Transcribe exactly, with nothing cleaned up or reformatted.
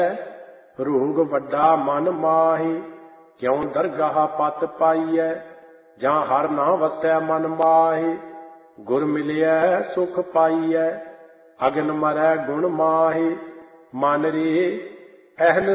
ਰੂੰਗ ਵੱਡਾ ਮਨ ਮਾਹੀ, ਕਿਉ ਦਰਗਾਹ ਪਤ ਪਾਈਐ। ਜਾਂ ਹਰ ਨਾ ਵਸੈ ਮਨ ਮਾਹੀ, ਗੁਰ ਮਿਲਿਐ ਸੁਖ ਪਾਈਐ। ਅਗਨ ਮਰੈ ਗੁਣ ਮਾਹੀ, ਮਨ ਰੇ ਅਹਨ